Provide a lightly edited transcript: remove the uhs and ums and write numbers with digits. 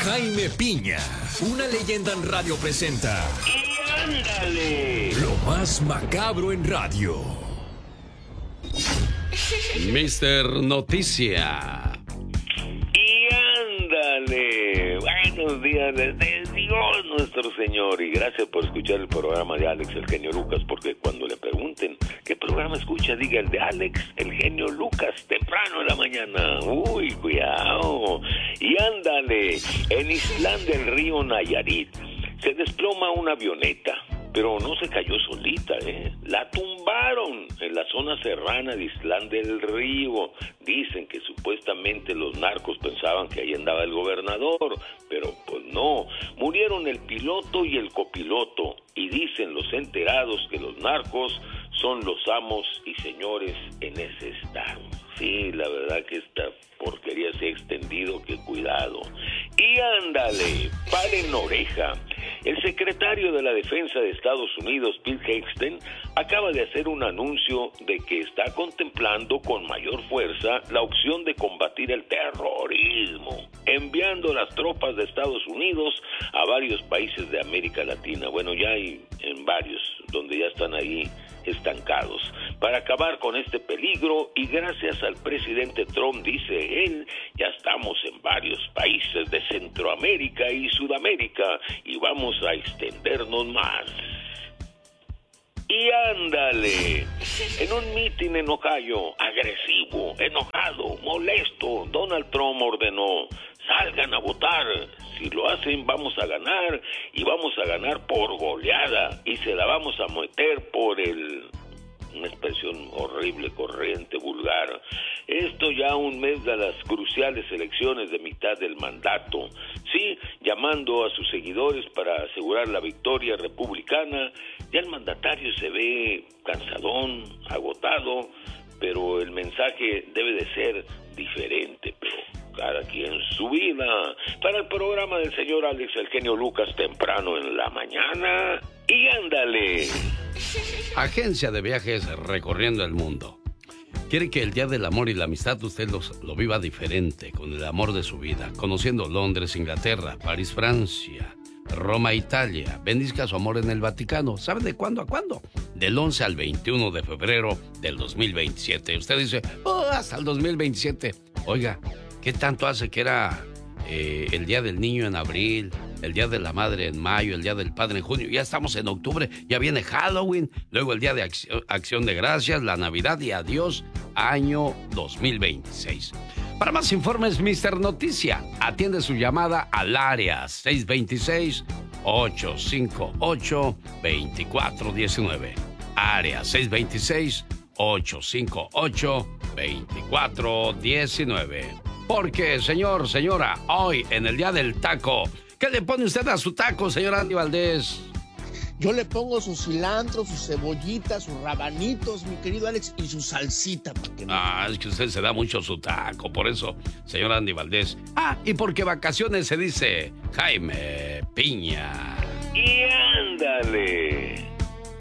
Jaime Piña, una leyenda en radio presenta. ¡Y ándale! Lo más macabro en radio. Mister Noticia. ¡Y ándale! Buenos días desde Dios nuestro Señor. Y gracias por escuchar el programa de Alex, el genio Lucas, porque cuando le pregunten qué programa escucha, diga el de Alex, el genio Lucas, temprano en la mañana. Uy, cuidado. Y ándale, en Islán del Río Nayarit se desploma una avioneta, pero no se cayó solita, la tumbaron en la zona serrana de Islán del Río. Dicen que supuestamente los narcos pensaban que ahí andaba el gobernador, pero pues no, murieron el piloto y el copiloto, y dicen los enterados que los narcos son los amos y señores en ese estado. Sí, la verdad que esta porquería se ha extendido, que cuidado. Y ándale, paren oreja. El secretario de la Defensa de Estados Unidos, Pete Hegseth, acaba de hacer un anuncio de que está contemplando con mayor fuerza la opción de combatir el terrorismo, enviando las tropas de Estados Unidos a varios países de América Latina. Bueno, ya hay en varios donde ya están ahí estancados, para acabar con este peligro. Y gracias al presidente Trump, dice él, ya estamos en varios países de Centroamérica y Sudamérica y vamos a extendernos más. Y ándale, en un mitin en Ohio, agresivo, enojado, molesto, Donald Trump ordenó: salgan a votar, si lo hacen vamos a ganar, y vamos a ganar por goleada, y se la vamos a meter por una expresión horrible, corriente, vulgar. Esto ya un mes de las cruciales elecciones de mitad del mandato. Sí, llamando a sus seguidores para asegurar la victoria republicana. Ya el mandatario se ve cansadón, agotado, pero el mensaje debe de ser diferente, pero cada quien su vida. Para el programa del señor Alex, el genio Lucas, temprano en la mañana. Y ándale. Agencia de viajes recorriendo el mundo. Quiere que el Día del Amor y la Amistad usted lo viva diferente, con el amor de su vida, conociendo Londres, Inglaterra, París, Francia, Roma, Italia. Bendizca su amor en el Vaticano. ¿Sabe de cuándo a cuándo? Del 11 al 21 de febrero del 2027. Usted dice, hasta el 2027. Oiga, ¿qué tanto hace que era el Día del Niño en abril, el Día de la Madre en mayo, el Día del Padre en junio? Ya estamos en octubre, ya viene Halloween, luego el Día de Acción de Gracias, la Navidad y adiós, año 2026. Para más informes, Mister Noticia atiende su llamada al área 626-858-2419. Área 626-858-2419. Porque, señor, señora, hoy en el Día del Taco, ¿qué le pone usted a su taco, señor Andy Valdés? Yo le pongo su cilantro, sus cebollitas, sus rabanitos, mi querido Alex, y su salsita. Es que usted se da mucho su taco, por eso, señor Andy Valdés. Y porque vacaciones se dice Jaime Piña. Y ándale.